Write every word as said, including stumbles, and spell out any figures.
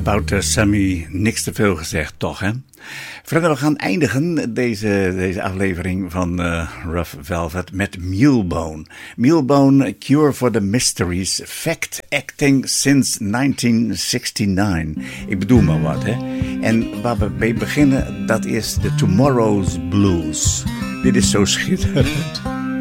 Wouter, Sammy, niks te veel gezegd, toch hè? Verder, we gaan eindigen deze, deze aflevering van uh, Rough Velvet met Mulebone. Mulebone, Cure for the Mysteries, Fact Acting since negentien negenenzestig. Ik bedoel maar wat, hè? En waar we mee beginnen, dat is de Tomorrow's Blues. Dit is zo schitterend.